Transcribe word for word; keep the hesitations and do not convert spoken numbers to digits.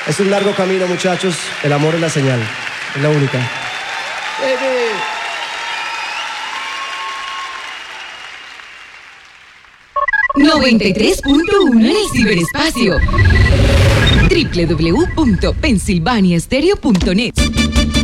Es un largo camino, muchachos. El amor es la señal. Es la única. noventa y tres punto uno en el ciberespacio. doble u doble u doble u punto pensilvania estéreo punto net